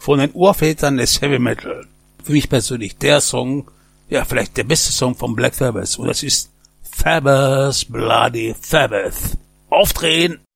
von den Urvätern des Heavy Metal. Für mich persönlich der Song, ja, vielleicht der beste Song von Black Sabbath. Und das ist Sabbath Bloody Sabbath. Aufdrehen!